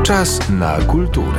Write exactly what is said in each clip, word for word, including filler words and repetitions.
Czas na kulturę.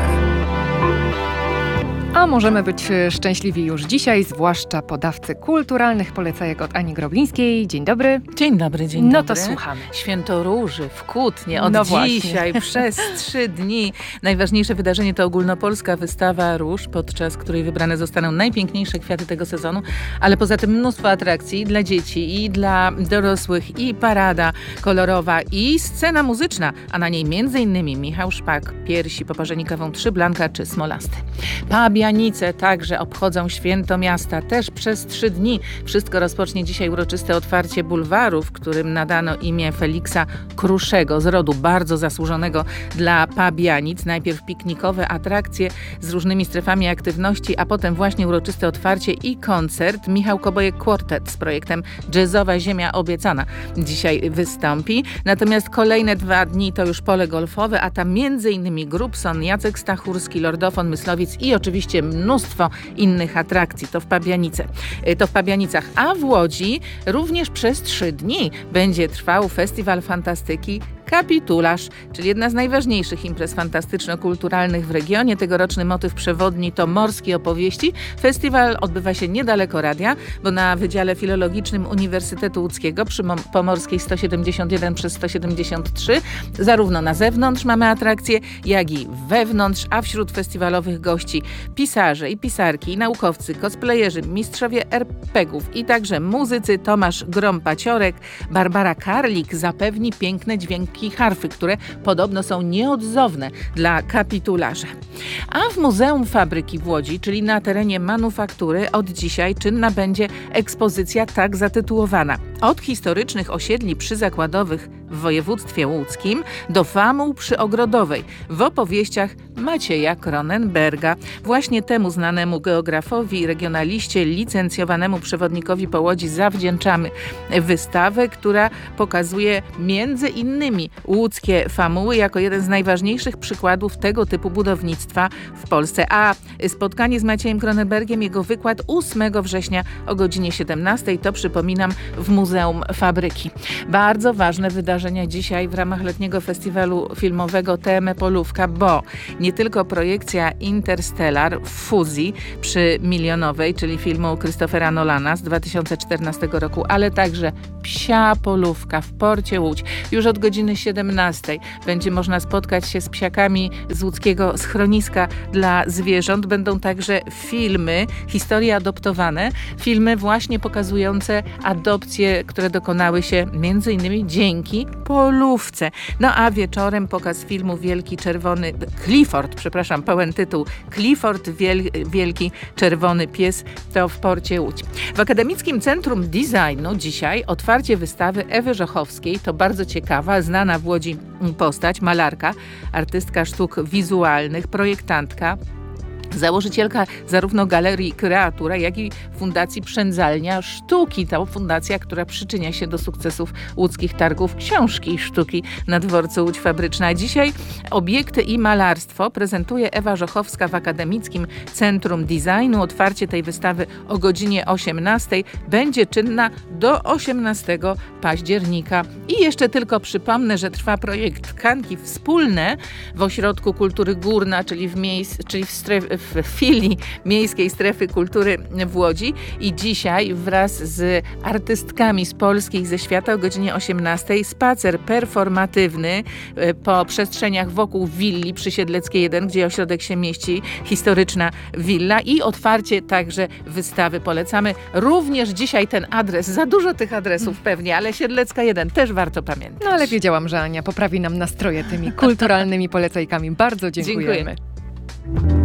A możemy być szczęśliwi już dzisiaj, zwłaszcza podawcy kulturalnych polecajek od Ani Groblińskiej. Dzień dobry. Dzień dobry, dzień no dobry. No to słuchamy. Święto Róży w Kutnie od no dzisiaj przez trzy dni. Najważniejsze wydarzenie to ogólnopolska wystawa róż, podczas której wybrane zostaną najpiękniejsze kwiaty tego sezonu, ale poza tym mnóstwo atrakcji dla dzieci i dla dorosłych, i parada kolorowa, i scena muzyczna, a na niej między innymi Michał Szpak, Piersi, Poparzeni kawą Trzy Blanka czy Smolasty. Pabianice także obchodzą święto miasta, też przez trzy dni. Wszystko rozpocznie dzisiaj uroczyste otwarcie bulwaru, w którym nadano imię Feliksa Kruszego, z rodu bardzo zasłużonego dla pabianic. Najpierw piknikowe atrakcje z różnymi strefami aktywności, a potem właśnie uroczyste otwarcie i koncert. Michał Kobojek Quartet z projektem Jazzowa Ziemia Obiecana dzisiaj wystąpi. Natomiast kolejne dwa dni to już pole golfowe, a tam między innymi Grubson, Jacek Stachurski, Lordofon Myslowic i oczywiście mnóstwo innych atrakcji. To w Pabianice. To w Pabianicach. A w Łodzi również przez trzy dni będzie trwał Festiwal Fantastyki Kapitularz, czyli jedna z najważniejszych imprez fantastyczno-kulturalnych w regionie. Tegoroczny motyw przewodni to morskie opowieści. Festiwal odbywa się niedaleko radia, bo na Wydziale Filologicznym Uniwersytetu Łódzkiego przy Pomorskiej sto siedemdziesiąt jeden przez sto siedemdziesiąt trzy. Zarówno na zewnątrz mamy atrakcje, jak i wewnątrz, a wśród festiwalowych gości pisarze i pisarki, i naukowcy, cosplayerzy, mistrzowie er pe gie ów i także muzycy. Tomasz Grom-Paciorek, Barbara Karlik zapewni piękne dźwięki harfy, które podobno są nieodzowne dla kapitularza. A w Muzeum Fabryki w Łodzi, czyli na terenie manufaktury, od dzisiaj czynna będzie ekspozycja tak zatytułowana: Od historycznych osiedli przyzakładowych w województwie łódzkim do famuł przyogrodowej w opowieściach Macieja Cronenberga. Właśnie temu znanemu geografowi, regionaliście, licencjowanemu przewodnikowi po Łodzi zawdzięczamy wystawę, która pokazuje między innymi łódzkie famuły jako jeden z najważniejszych przykładów tego typu budownictwa w Polsce. A spotkanie z Maciejem Cronenbergiem, jego wykład ósmego września o godzinie siedemnastej, to przypominam w Muzeum Fabryki. Bardzo ważne wydarzenia dzisiaj w ramach letniego festiwalu filmowego T M E Polówka, bo nie tylko projekcja Interstellar w Fuzji przy Milionowej, czyli filmu Christophera Nolana z dwa tysiące czternastego roku, ale także Psia Polówka w porcie Łódź. Już od godziny siedemnastej będzie można spotkać się z psiakami z łódzkiego schroniska dla zwierząt. Będą także filmy, historie adoptowane, filmy właśnie pokazujące adopcje, które dokonały się między innymi dzięki polówce. No a wieczorem pokaz filmu Wielki Czerwony, Clifford, przepraszam, pełen tytuł, Clifford Wiel, Wielki Czerwony Pies, to w porcie Łódź. W Akademickim Centrum Designu dzisiaj otwarcie wystawy Ewy Żochowskiej. To bardzo ciekawa, znana w Łodzi postać, malarka, artystka sztuk wizualnych, projektantka, założycielka zarówno Galerii Kreatura, jak i Fundacji Przędzalnia Sztuki. To fundacja, która przyczynia się do sukcesów łódzkich targów książki i sztuki na dworcu Łódź Fabryczna. Dzisiaj obiekty i malarstwo prezentuje Ewa Żochowska w Akademickim Centrum Designu. Otwarcie tej wystawy o godzinie osiemnastej będzie czynna do osiemnastego października. I jeszcze tylko przypomnę, że trwa projekt Tkanki Wspólne w Ośrodku Kultury Górna, czyli w, miejsc, czyli w strefie w filii Miejskiej Strefy Kultury w Łodzi, i dzisiaj wraz z artystkami z Polski i ze świata o godzinie osiemnastej spacer performatywny po przestrzeniach wokół willi przy Siedleckiej jeden, gdzie ośrodek się mieści, historyczna willa, i otwarcie także wystawy. Polecamy również dzisiaj ten adres. Za dużo tych adresów pewnie, ale Siedlecka jeden też warto pamiętać. No ale wiedziałam, że Ania poprawi nam nastroje tymi kulturalnymi polecajkami. Bardzo dziękujemy. Dziękuję.